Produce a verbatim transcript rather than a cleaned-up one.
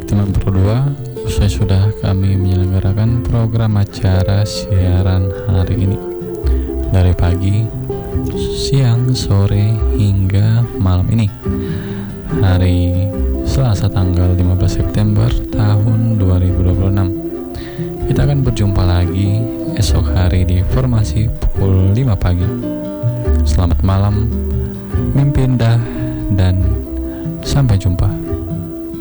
Saktiman Pro dua, usai sudah kami menyelenggarakan program acara siaran hari ini dari pagi, siang, sore, hingga malam ini, hari Selasa tanggal lima belas September tahun dua ribu dua puluh enam. Kita akan berjumpa lagi esok hari di formasi pukul lima pagi. Selamat malam, mimpi indah, dan sampai jumpa.